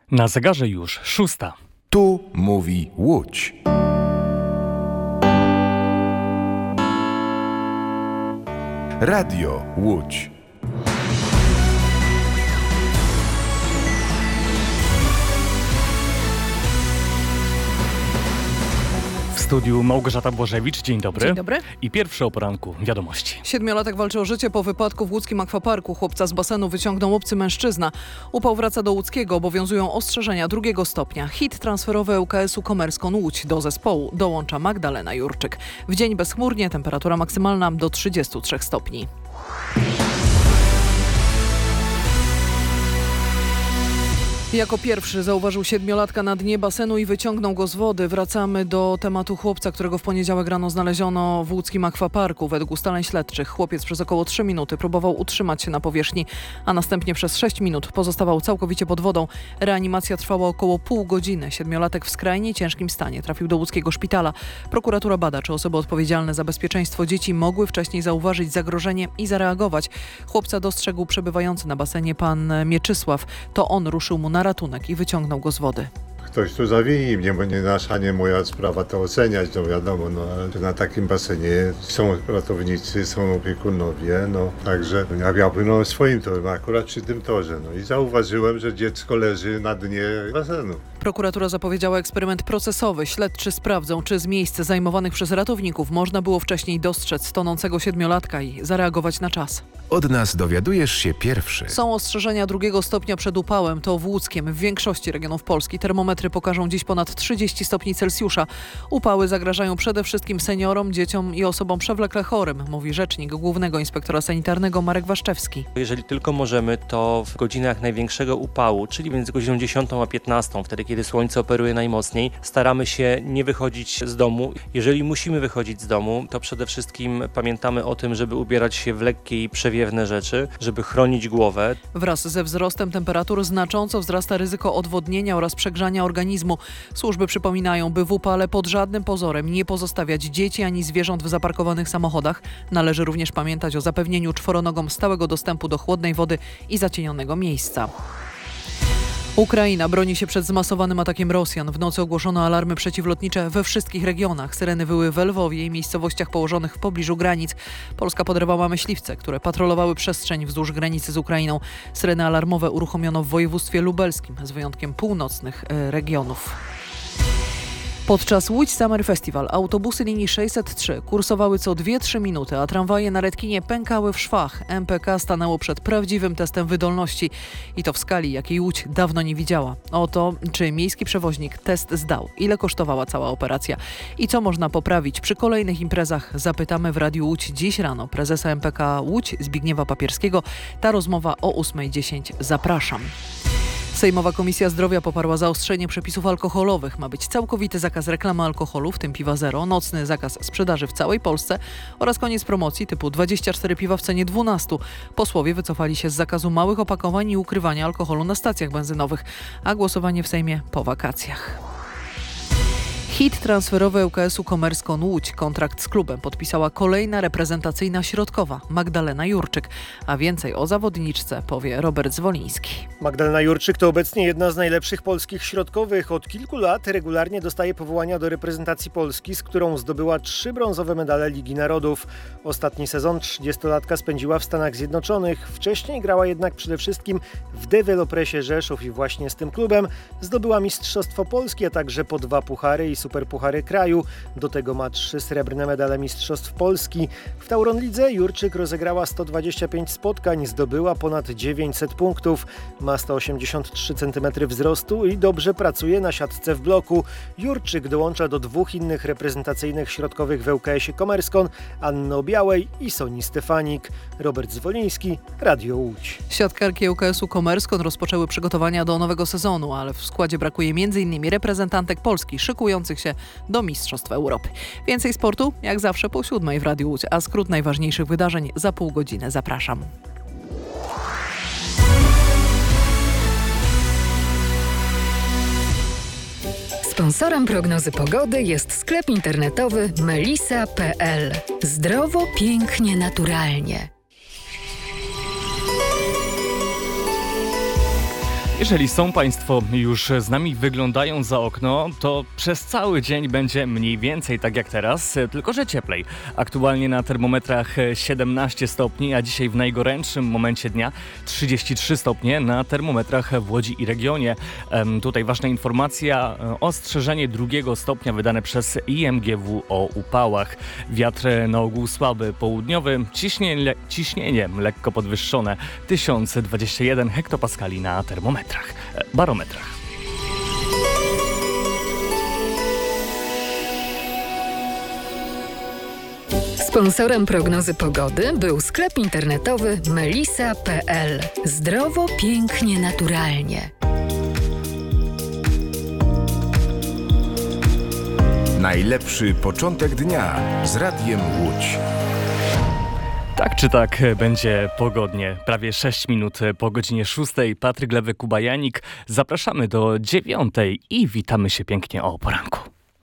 Na zegarze już 6. Tu mówi Łódź. Radio Łódź. W studiu Małgorzata Błażewicz. Dzień dobry. Dzień dobry. I pierwsze o poranku wiadomości. 7-latek walczy o życie po wypadku w łódzkim akwaparku. Chłopca z basenu wyciągnął obcy mężczyzna. Upał wraca do łódzkiego. Obowiązują ostrzeżenia 2. stopnia. Hit transferowy ŁKS-u Commerzone Łódź. Do zespołu dołącza Magdalena Jurczyk. W dzień bezchmurnie, temperatura maksymalna do 33 stopni. Jako pierwszy zauważył 7-latka na dnie basenu i wyciągnął go z wody. Wracamy do tematu chłopca, którego w poniedziałek rano znaleziono w łódzkim akwaparku. Według ustaleń śledczych chłopiec przez około 3 minuty próbował utrzymać się na powierzchni, a następnie przez 6 minut pozostawał całkowicie pod wodą. Reanimacja trwała około pół godziny. 7-latek w skrajnie ciężkim stanie trafił do łódzkiego szpitala. Prokuratura bada, czy osoby odpowiedzialne za bezpieczeństwo dzieci mogły wcześniej zauważyć zagrożenie i zareagować. Chłopca dostrzegł przebywający na basenie pan Mieczysław. To on ruszył mu na ratunek i wyciągnął go z wody. Ktoś tu zawinił mnie, bo nie nasza, nie moja sprawa to oceniać, no wiadomo, ale na takim basenie są ratownicy, są opiekunowie, także ja miałbym swoim torem, akurat przy tym torze, i zauważyłem, że dziecko leży na dnie basenu. Prokuratura zapowiedziała eksperyment procesowy. Śledczy sprawdzą, czy z miejsc zajmowanych przez ratowników można było wcześniej dostrzec tonącego 7-latka i zareagować na czas. Od nas dowiadujesz się pierwszy. Są ostrzeżenia 2. stopnia przed upałem. To w Łódzkiem. W większości regionów Polski termometry pokażą dziś ponad 30 stopni Celsjusza. Upały zagrażają przede wszystkim seniorom, dzieciom i osobom przewlekle chorym, mówi rzecznik Głównego Inspektora Sanitarnego Marek Waszczewski. Jeżeli tylko możemy, to w godzinach największego upału, czyli między godziną 10 a 15, wtedy kiedy słońce operuje najmocniej, staramy się nie wychodzić z domu. Jeżeli musimy wychodzić z domu, to przede wszystkim pamiętamy o tym, żeby ubierać się w lekkie i przewiewne rzeczy, żeby chronić głowę. Wraz ze wzrostem temperatur znacząco wzrasta ryzyko odwodnienia oraz przegrzania organizmu. Służby przypominają, by w upale pod żadnym pozorem nie pozostawiać dzieci ani zwierząt w zaparkowanych samochodach. Należy również pamiętać o zapewnieniu czworonogom stałego dostępu do chłodnej wody i zacienionego miejsca. Ukraina broni się przed zmasowanym atakiem Rosjan. W nocy ogłoszono alarmy przeciwlotnicze we wszystkich regionach. Syreny wyły w Lwowie i miejscowościach położonych w pobliżu granic. Polska podrywała myśliwce, które patrolowały przestrzeń wzdłuż granicy z Ukrainą. Syreny alarmowe uruchomiono w województwie lubelskim, z wyjątkiem północnych regionów. Podczas Łódź Summer Festival autobusy linii 603 kursowały co 2-3 minuty, a tramwaje na Redkinie pękały w szwach. MPK stanęło przed prawdziwym testem wydolności i to w skali, jakiej Łódź dawno nie widziała. O to, czy miejski przewoźnik test zdał, ile kosztowała cała operacja i co można poprawić przy kolejnych imprezach, zapytamy w Radiu Łódź dziś rano prezesa MPK Łódź Zbigniewa Papierskiego. Ta rozmowa o 8:10. Zapraszam. Sejmowa Komisja Zdrowia poparła zaostrzenie przepisów alkoholowych. Ma być całkowity zakaz reklamy alkoholu, w tym piwa zero, nocny zakaz sprzedaży w całej Polsce oraz koniec promocji typu 24 piwa w cenie 12. Posłowie wycofali się z zakazu małych opakowań i ukrywania alkoholu na stacjach benzynowych, a głosowanie w Sejmie po wakacjach. Hit transferowy ŁKS-u Commerzone Łódź. Kontrakt z klubem podpisała kolejna reprezentacyjna środkowa Magdalena Jurczyk. A więcej o zawodniczce powie Robert Zwoliński. Magdalena Jurczyk to obecnie jedna z najlepszych polskich środkowych. Od kilku lat regularnie dostaje powołania do reprezentacji Polski, z którą zdobyła 3 brązowe medale Ligi Narodów. Ostatni sezon 30-latka spędziła w Stanach Zjednoczonych. Wcześniej grała jednak przede wszystkim w Developresie Rzeszów i właśnie z tym klubem zdobyła Mistrzostwo Polski, a także po 2 puchary i superpuchary kraju. Do tego ma 3 srebrne medale Mistrzostw Polski. W Tauron Lidze Jurczyk rozegrała 125 spotkań, zdobyła ponad 900 punktów. Ma 183 cm wzrostu i dobrze pracuje na siatce w bloku. Jurczyk dołącza do 2 innych reprezentacyjnych środkowych w ŁKS-ie Commerzone, Anny Białej i Soni Stefanik. Robert Zwoliński, Radio Łódź. Siatkarki ŁKS-u Commerzone rozpoczęły przygotowania do nowego sezonu, ale w składzie brakuje m.in. reprezentantek Polski szykujących się do Mistrzostw Europy. Więcej sportu jak zawsze po 7:00 w Radiu Łódź, a skrót najważniejszych wydarzeń za pół godziny. Zapraszam. Sponsorem prognozy pogody jest sklep internetowy melisa.pl. Zdrowo, pięknie, naturalnie. Jeżeli są Państwo już z nami, wyglądają za okno, to przez cały dzień będzie mniej więcej tak jak teraz, tylko że cieplej. Aktualnie na termometrach 17 stopni, a dzisiaj w najgorętszym momencie dnia 33 stopnie na termometrach w Łodzi i regionie. Tutaj ważna informacja, ostrzeżenie 2 stopnia wydane przez IMGW o upałach. Wiatr na ogół słaby, południowy, ciśnienie lekko podwyższone, 1021 hektopaskali na barometrach. Sponsorem prognozy pogody był sklep internetowy melisa.pl. Zdrowo, pięknie, naturalnie. Najlepszy początek dnia z Radiem Łódź. Tak czy tak będzie pogodnie. Prawie 6 minut po godzinie 6. Patryk Lewy, Kuba Janik. Zapraszamy do 9 i witamy się pięknie o poranku.